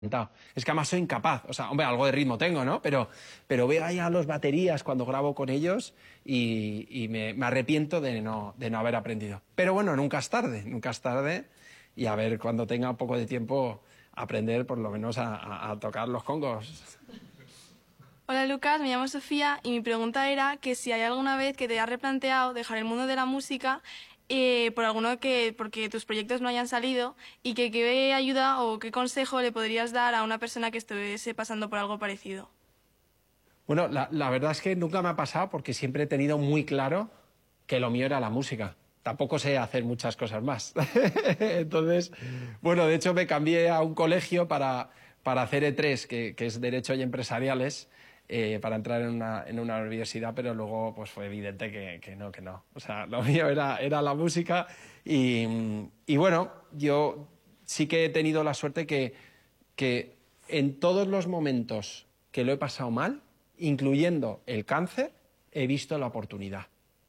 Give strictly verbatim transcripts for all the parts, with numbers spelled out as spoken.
Es que además soy incapaz, o sea, hombre, algo de ritmo tengo, ¿no? Pero, pero veo ahí a los baterías cuando grabo con ellos y, y me, me arrepiento de no, de no haber aprendido. Pero bueno, nunca es tarde, nunca es tarde y a ver, cuando tenga un poco de tiempo, aprender por lo menos a, a, a tocar los congos. Hola Lucas, me llamo Sofía y mi pregunta era que si hay alguna vez que te hayas replanteado dejar el mundo de la música eh, por alguno que porque tus proyectos no hayan salido y que qué ayuda o qué consejo le podrías dar a una persona que estuviese pasando por algo parecido. Bueno, la, la verdad es que nunca me ha pasado porque siempre he tenido muy claro que lo mío era la música. Tampoco sé hacer muchas cosas más. Entonces, bueno, de hecho me cambié a un colegio para, para hacer E tres, que, que es Derecho y Empresariales, eh, para entrar en una, en una universidad, pero luego pues fue evidente que, que no, que no. O sea, lo mío era, era la música y, y bueno, yo sí que he tenido la suerte que, que en todos los momentos que lo he pasado mal, incluyendo el cáncer, he visto la oportunidad.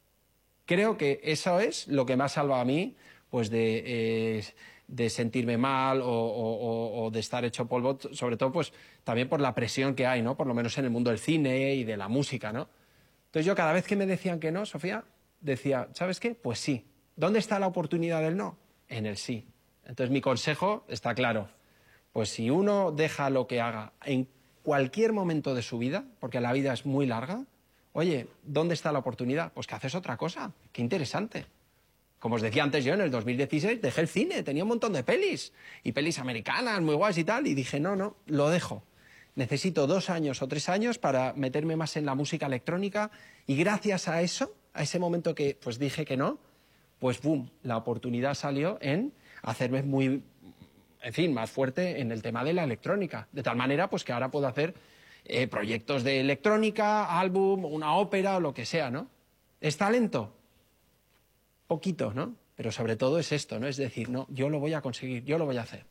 Creo que eso es lo que me ha salvado a mí pues de, eh, de sentirme mal o, o, o de estar hecho polvo, sobre todo pues también por la presión que hay, ¿no? Por lo menos en el mundo del cine y de la música, ¿no? Entonces yo cada vez que me decían que no, Sofía, decía, ¿sabes qué? Pues sí. ¿Dónde está la oportunidad del no? En el sí. Entonces mi consejo está claro. Pues si uno deja lo que haga en cualquier momento de su vida, porque la vida es muy larga, oye, ¿dónde está la oportunidad? Pues que haces otra cosa. Qué interesante. Como os decía antes yo, en el dos mil dieciséis dejé el cine, tenía un montón de pelis, y pelis americanas, muy guays y tal, y dije, no, no, lo dejo. Necesito dos años o tres años para meterme más en la música electrónica, y gracias a eso, a ese momento que pues dije que no, pues boom, la oportunidad salió en hacerme muy, en fin, más fuerte en el tema de la electrónica. De tal manera pues que ahora puedo hacer eh, proyectos de electrónica, álbum, una ópera o lo que sea, ¿no? ¿Es talento? Poquito, ¿no? Pero sobre todo es esto, ¿no? Es decir, no, yo lo voy a conseguir, yo lo voy a hacer.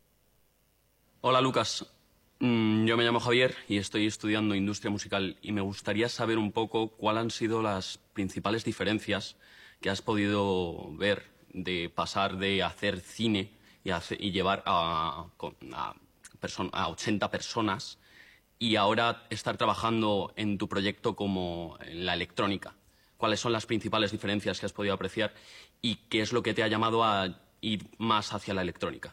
Hola Lucas, mm, yo me llamo Javier y estoy estudiando industria musical y me gustaría saber un poco cuáles han sido las principales diferencias que has podido ver de pasar de hacer cine y, hacer, y llevar a, a, a ochenta personas y ahora estar trabajando en tu proyecto como en la electrónica. ¿Cuáles son las principales diferencias que has podido apreciar y qué es lo que te ha llamado a ir más hacia la electrónica?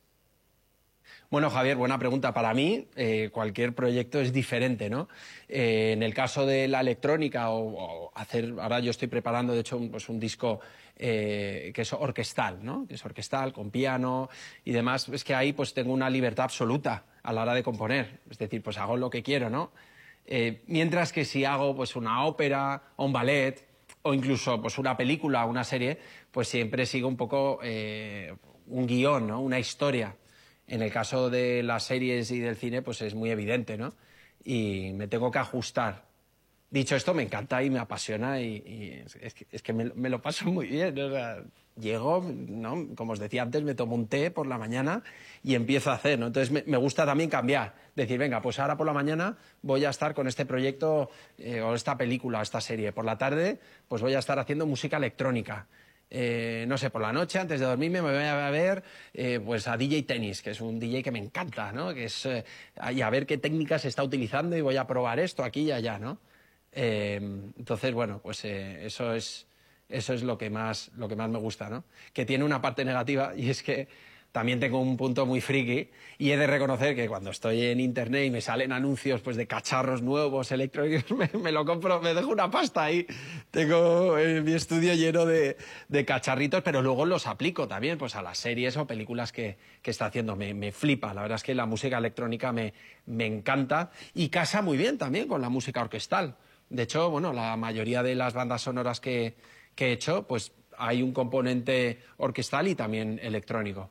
Bueno, Javier, buena pregunta. Para mí, eh, cualquier proyecto es diferente, ¿no? Eh, en el caso de la electrónica, o, o hacer, ahora yo estoy preparando, de hecho, un, pues un disco eh, que es orquestal, ¿no? Que es orquestal, con piano y demás. Es que ahí pues tengo una libertad absoluta a la hora de componer. Es decir, pues hago lo que quiero, ¿no? Eh, mientras que si hago pues una ópera o un ballet o incluso pues una película o una serie, pues siempre sigo un poco eh, un guión, ¿no? Una historia. En el caso de las series y del cine, pues es muy evidente, ¿no? Y me tengo que ajustar. Dicho esto, me encanta y me apasiona y, y es que, es que me, me lo paso muy bien. O sea, llego, ¿no? Como os decía antes, me tomo un té por la mañana y empiezo a hacer, ¿no? Entonces me, me gusta también cambiar. Decir, venga, pues ahora por la mañana voy a estar con este proyecto eh, o esta película o esta serie. Por la tarde, pues voy a estar haciendo música electrónica. Eh, no sé, por la noche, antes de dormirme, me voy a ver eh, pues a D J Tennis, que es un D J que me encanta, ¿no? Que es, eh, y a ver qué técnicas se está utilizando y voy a probar esto aquí y allá, ¿no? Eh, entonces, bueno, pues eh, eso es, eso es lo que más, lo que más me gusta, ¿no? Que tiene una parte negativa y es que también tengo un punto muy friki y he de reconocer que cuando estoy en internet y me salen anuncios pues, de cacharros nuevos, electrónicos, me, me lo compro, me dejo una pasta ahí. Tengo eh, mi estudio lleno de, de cacharritos, pero luego los aplico también pues, a las series o películas que, que está haciendo. Me, me flipa, la verdad es que la música electrónica me, me encanta y casa muy bien también con la música orquestal. De hecho, bueno, la mayoría de las bandas sonoras que, que he hecho, pues hay un componente orquestal y también electrónico.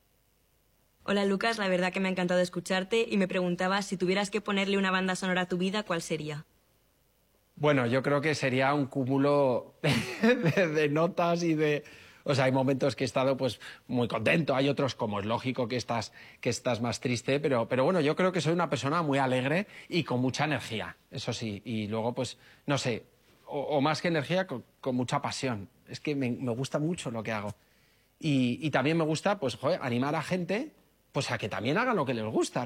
Hola Lucas, la verdad que me ha encantado escucharte y me preguntaba si tuvieras que ponerle una banda sonora a tu vida, ¿cuál sería? Bueno, yo creo que sería un cúmulo de, de notas y de... O sea, hay momentos que he estado pues muy contento, hay otros, como es lógico, que estás, que estás más triste, pero, pero bueno, yo creo que soy una persona muy alegre y con mucha energía, eso sí. Y luego, pues, no sé, o, o más que energía, con, con mucha pasión. Es que me, me gusta mucho lo que hago. Y, y también me gusta, pues, joder, animar a gente pues a que también hagan lo que les gusta.